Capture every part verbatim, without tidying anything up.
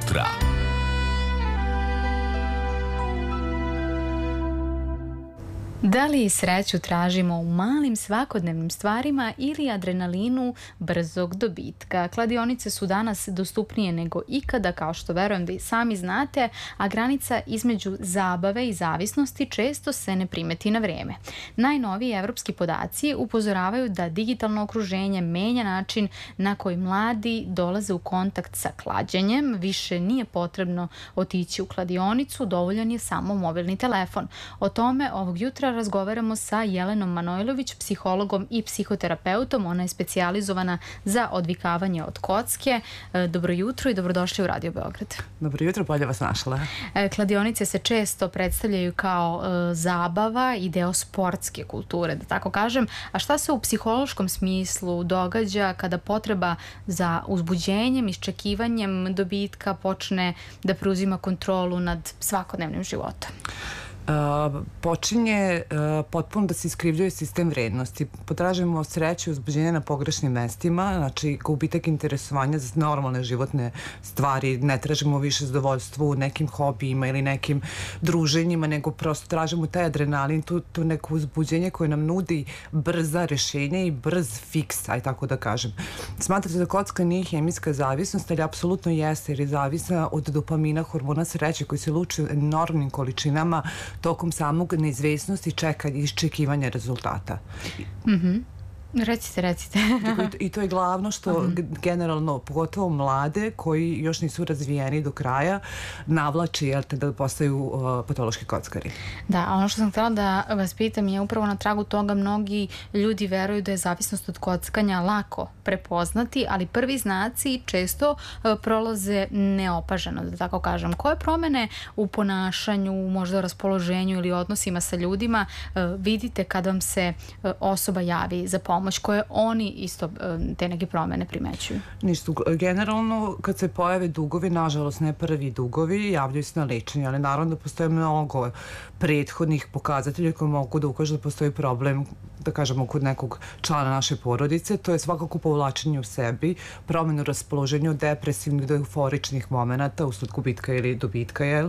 jutra. Da li sreću tražimo u malim svakodnevnim stvarima ili adrenalinu brzog dobitka? Kladionice su danas dostupnije nego ikada, kao što verujem da i sami znate, a granica između zabave i zavisnosti često se ne primeti na vreme. Najnoviji evropski podaci upozoravaju da digitalno okruženje menja način na koji mladi dolaze u kontakt sa klađenjem. Više nije potrebno otići u kladionicu, dovoljan je samo mobilni telefon. O tome ovog jutra razgovaramo sa Jelenom Manojlović, psihologom i psihoterapeutom. Ona je specijalizovana za odvikavanje od kocke. Dobro jutro i dobrodošli u Radio Beograd. Dobro jutro, bolje vas našla. Kladionice se često predstavljaju kao e, zabava i deo sportske kulture, da tako kažem. A šta se u psihološkom smislu događa kada potreba za uzbuđenjem, iščekivanjem dobitka počne da preuzima kontrolu nad svakodnevnim životom? Uh, počinje uh, potpuno da se iskrivljuje sistem vrednosti. Potražujemo sreću i uzbuđenje na pogrešnim mestima, znači gubitak interesovanja za normalne životne stvari, ne tražimo više zadovoljstvo u nekim hobijima ili nekim druženjima, nego prosto tražimo taj adrenalin, tu, tu neko uzbuđenje koje nam nudi brza rešenja i brz fiks, aj tako da kažem. Smatrate da kocka nije hemijska zavisnost, ali apsolutno jeste, jer je zavisna od dopamina, hormona sreće koji se luče u enormnim količinama tokom samog neizvesnosti čekanja i iščekivanja rezultata. Mhm. Recite, recite. I to je glavno što uh-huh. generalno, pogotovo mlade koji još nisu razvijeni do kraja, navlači jel te, da postaju uh, patološki kockari. Da, a ono što sam htjela da vas pitam je upravo na tragu toga mnogi ljudi veruju da je zavisnost od kockanja lako prepoznati, ali prvi znaci često uh, prolaze neopaženo, da tako kažem. Koje promene u ponašanju, možda u raspoloženju ili odnosima sa ljudima uh, vidite kad vam se uh, osoba javi za pomoć? Koje oni isto te neke promene primećuju? Ništa. Generalno, kad se pojave dugovi, nažalost ne prvi dugovi, javljaju se na lečenje, ali naravno da postoje mnogo prethodnih pokazatelja koji mogu da ukažu da postoji problem, da kažemo, kod nekog člana naše porodice. To je svakako povlačenje u sebi, promenu raspoloženja od depresivnih do euforičnih momenta usled gubitka ili dobitka, jel?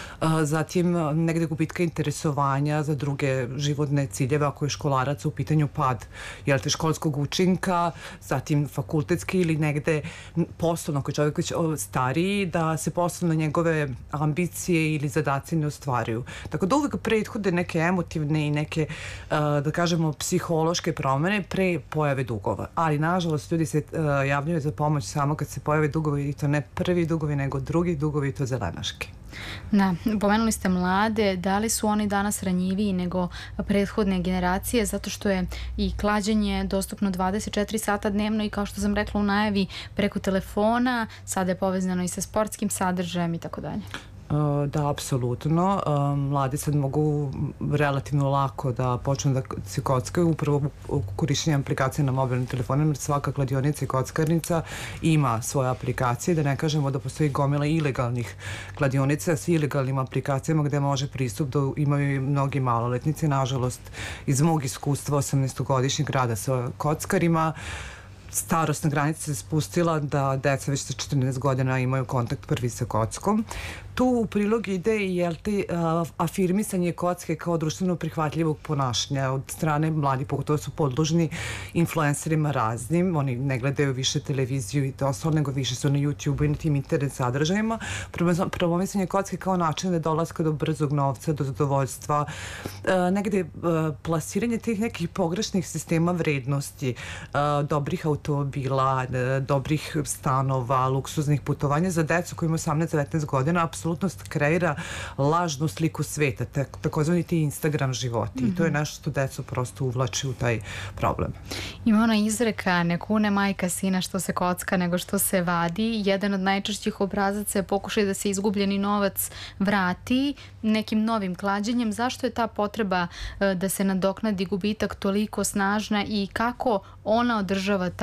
Zatim negde gubitka interesovanja za druge životne ciljeve, ako je školarac u pitanju pad, jel te, školskog učinka, zatim fakultetski ili negde poslovno, ako je čovjek već stariji, da se poslovno njegove ambicije ili zadaci ne ostvaruju. Tako da uvijek prethode neke emotivne i neke, da kažemo, psihološke promene pre pojave dugova. Ali, nažalost, ljudi se javljaju za pomoć samo kad se pojave dugovi, i to ne prvi dugovi, nego drugi dugovi, i to zelenaški. Da, pomenuli ste mlade, da li su oni danas ranjiviji nego prethodne generacije, zato što je i klađenje dostupno dvadeset četiri sata dnevno i, kao što sam rekla u najavi, preko telefona, sada je povezano i sa sportskim sadržajem i tako dalje. Da, apsolutno. Mladi sad mogu relativno lako da počnu da se kockaju upravo korišćenjem aplikacije na mobilnim telefonima, jer svaka kladionica i kockarnica ima svoje aplikacije, da ne kažemo da postoji gomila ilegalnih kladionica s ilegalnim aplikacijama gde može pristup da imaju i mnogi maloletnici. Nažalost, iz mog iskustva osamnaestogodišnjeg rada sa kockarima, starosna granica se spustila da deca već sa četrnaest godina imaju kontakt prvi sa kockom. Tu u prilog ide i jel te, uh, afirmisanje kocke kao društveno prihvatljivog ponašanja od strane mladih, pogotovo su podložni influencerima raznim, oni ne gledaju više televiziju i to ostalo, nego više su na YouTube i na tim internet sadržajima. Promovisanje kocke kao način da dolaska do brzog novca, do zadovoljstva, uh, negde uh, plasiranje tih nekih pogrešnih sistema vrednosti, uh, dobrih automobila, uh, dobrih stanova, luksuznih putovanja za decu koji imaju osamnaest devetnaest godina, apsolutno kreira lažnu sliku sveta, takozvani ti Instagram životi. Mm-hmm. I to je nešto što decu prosto uvlači u taj problem. Ima ona izreka, ne kune majka sina što se kocka nego što se vadi. Jedan od najčešćih obrazaca je pokušaj da se izgubljeni novac vrati nekim novim klađenjem. Zašto je ta potreba da se nadoknadi gubitak toliko snažna i kako ona održava taj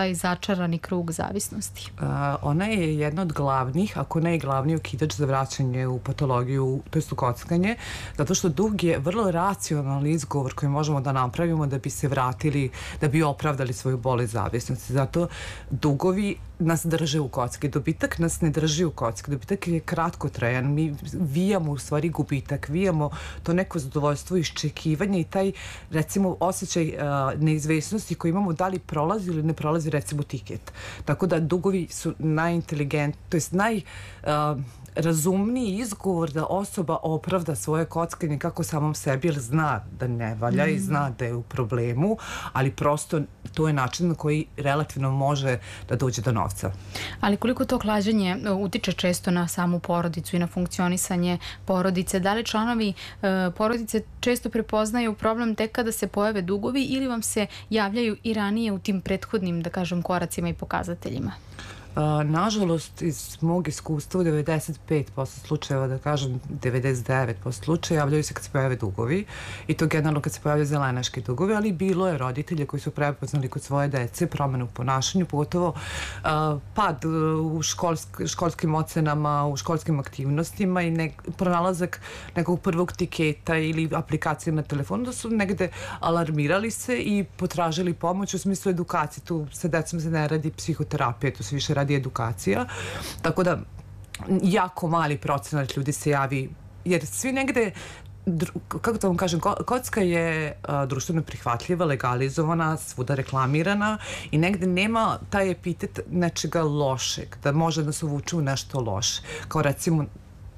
taj začarani krug zavisnosti? Uh, ona je jedna od glavnih, ako ne i glavni okidač za vraćanje u patologiju, to jest u kockanje, zato što dug je vrlo racionalni izgovor koji možemo da napravimo da bi se vratili, da bi opravdali svoju bolest zavisnosti. Zato dugovi nas drže u kocki. Dobitak nas ne drži u kocki. Dobitak je kratkotrajan. Mi vijamo u stvari gubitak, vijamo to neko zadovoljstvo, iščekivanje i taj, recimo, osjećaj uh, neizvesnosti koji imamo da li prolazi ili ne prolazi, recimo, tiket. Tako da dugovi su najinteligentniji, to jest naj... Uh, razumniji izgovor da osoba opravda svoje kockanje kako samom sebi, jer zna da ne valja mm. i zna da je u problemu, ali prosto to je način na koji relativno može da dođe do novca. Ali koliko to klađenje utiče često na samu porodicu i na funkcionisanje porodice? Da li članovi e, porodice često prepoznaju problem tek kada se pojave dugovi ili vam se javljaju i ranije u tim prethodnim, da kažem, koracima i pokazateljima? Uh, nažalost, iz mog iskustva u devedeset pet posto slučajeva, da kažem devedeset devet posto slučaja, javljaju se kad se pojave dugovi i to generalno kad se pojavljaju zelenaški dugovi, ali bilo je roditelje koji su prepoznali kod svoje dece promene u ponašanju, pogotovo uh, pad u školsk, školskim ocenama, u školskim aktivnostima i ne, pronalazak nekog prvog tiketa ili aplikacije na telefonu, da su negde alarmirali se i potražili pomoć u smislu edukacije. Tu sa decom se ne radi psihoterapija, tu se više radi edukacija, tako da jako mali procenat ljudi se javi, jer svi negde, kako to vam kažem, kocka je a, društveno prihvatljiva, legalizovana, svuda reklamirana i negde nema taj epitet nečega lošeg, da može da se uvuče u nešto loše, kao recimo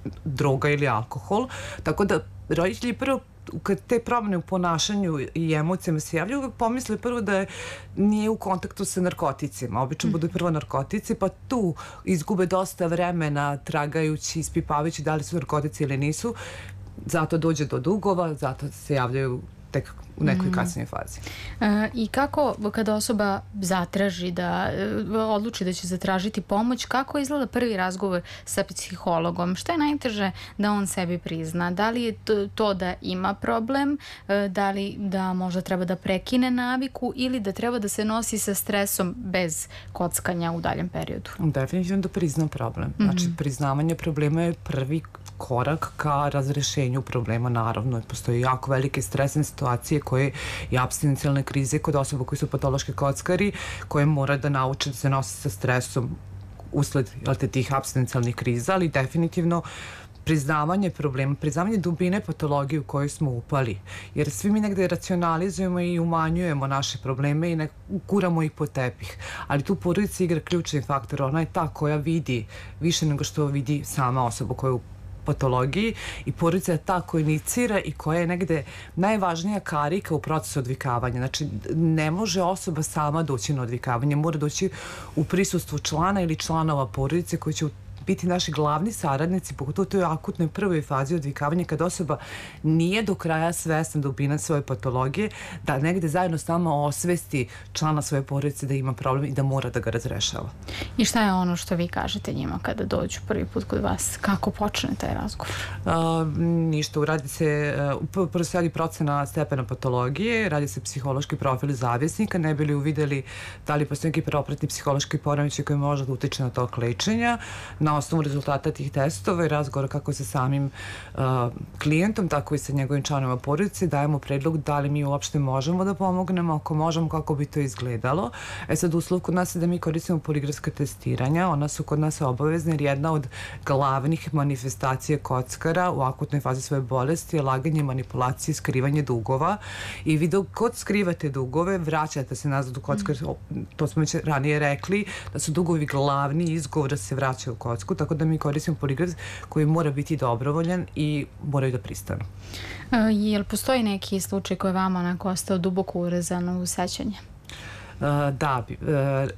droga ili alkohol, tako da roditelji prvo kad te promene u ponašanju i emocijama se javljaju, uvek pomisle prvo da je, nije u kontaktu sa narkoticima. Obično mm. budu prvo narkotici, pa tu izgube dosta vremena tragajući, ispipavajući da li su narkotici ili nisu. Zato dođe do dugova, zato se javljaju tek u nekoj kasnijoj fazi. E, I kako kada osoba zatraži da odluči da će zatražiti pomoć, kako izgleda prvi razgovor sa psihologom? Šta je najteže da on sebi prizna? Da li je to, to da ima problem, da li da možda treba da prekine naviku ili da treba da se nosi sa stresom bez kockanja u daljem periodu? Definitivno da prizna problem. Znači, mm-hmm. priznavanje problema je prvi korak ka razrešenju problema. Naravno, postoji jako velike stresne situacije koje i apstinencijalne krize kod osoba koji su patološki kockari, koje mora da nauče da se nose sa stresom usled tih apstinencijalnih kriza, ali definitivno priznavanje problema, priznavanje dubine patologije u kojoj smo upali. Jer svi mi negde racionalizujemo i umanjujemo naše probleme i ne kuramo ih pod tepih. Ali tu porodica igra ključni faktor. Ona je ta koja vidi više nego što vidi sama osoba koja je u patologiji i porodica je ta koja inicira i koja je negde najvažnija karika u procesu odvikavanja. Znači, ne može osoba sama doći na odvikavanje, mora doći u prisustvu člana ili članova porodice koji će biti naši glavni saradnici, pogotovo u toj akutnoj prvoj fazi odvikavanja, kad osoba nije do kraja svesna dubina svoje patologije, da negde zajedno s nama osvesti člana svoje porodice da ima problem i da mora da ga razrešava. I šta je ono što vi kažete njima kada dođu prvi put kod vas? Kako počne taj razgovor? A, ništa, radi se, prvo se radi procena stepena patologije, radi se psihološki profil zavisnika, ne bi li uvideli da li postoji neki propratni psihološki poremećaj koji može da utiče na tok lečenja. Na osnovu rezultata tih testova i razgovora kako sa samim uh, klijentom, tako i sa njegovim članovima porodice, dajemo predlog da li mi uopšte možemo da pomognemo, ako možemo, kako bi to izgledalo. E sad, uslov kod nas je da mi koristimo poligrafska testiranja, ona su kod nas obavezne jer jedna od glavnih manifestacija kockara u akutnoj fazi svoje bolesti je laganje, manipulacije, skrivanje dugova i vi dok kod skrivate dugove, vraćate se nazad u kockar, mm. to smo već ranije rekli, da su dugovi glavni izgovor da se vraćaju u kocku, tako da mi koristimo poligraf koji mora biti dobrovoljan i moraju da pristanu. E, je li postoji neki slučaj koji je vama onako ostao duboko urezan u sećanje? Uh, da, uh,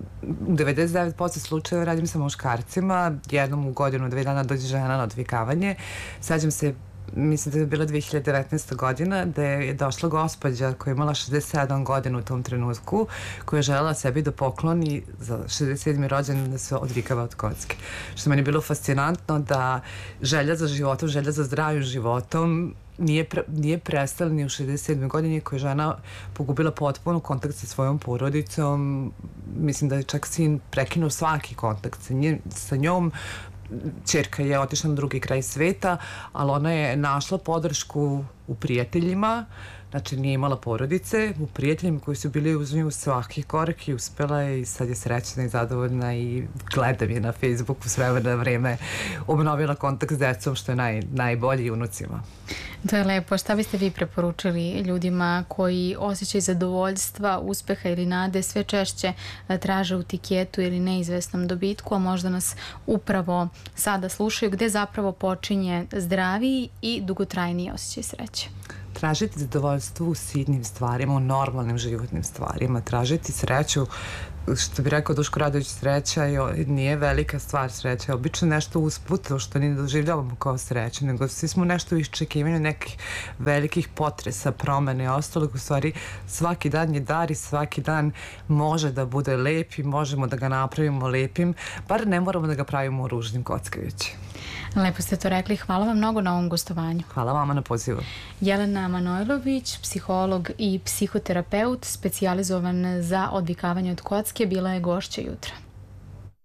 u devedeset devet posto slučajeva radim sa muškarcima, jednom u godinu, dve dana dođe žena na odvikavanje. Sećam se mislim da je bila dve hiljade devetnaesta godina, da je došla gospođa koja je imala šezdeset sedam godina u tom trenutku, koja je želela sebi da pokloni za šezdeset sedmi rođendan da se odvikava od kocke. Što meni je bilo fascinantno da želja za životom, želja za zdravim životom nije, pre, nije prestala ni u šezdeset sedmoj godini, koja je žena pogubila potpuno kontakt sa svojom porodicom. Mislim da je čak sin prekinuo svaki kontakt sa, nje, sa njom. Ćerka je otišla na drugi kraj sveta, ali ona je našla podršku u prijateljima, znači nije imala porodice, u prijateljima koji su bili uz nju svaki korak i uspela je i sad je srećna i zadovoljna i gledam je na Facebooku sve na vreme, obnovila kontakt s decom, što je naj, najbolji, i unucima. To je lepo. Šta biste vi preporučili ljudima koji osjećaj zadovoljstva, uspeha ili nade sve češće traže u tiketu ili neizvesnom dobitku, a možda nas upravo sada slušaju, gde zapravo počinje zdraviji i dugotrajniji osjećaj sreće? Tražiti zadovoljstvo u sitnim stvarima, u normalnim životnim stvarima, tražiti sreću, što bi rekao Duško Radović, sreća je, nije velika stvar, sreća je obično nešto usput, što ne doživljavamo kao sreću, nego svi smo nešto u iščekivanju nekih velikih potresa, promene i ostalog. U stvari svaki dan je dar i svaki dan može da bude lep i možemo da ga napravimo lepim, bar ne moramo da ga pravimo ružnim kockajući. Lepo ste to rekli. Hvala vam mnogo na ovom gostovanju. Hvala vama na pozivu. Jelena Manojlović, psiholog i psihoterapeut, specijalizovan za odvikavanje od kocke, bila je gošća jutra.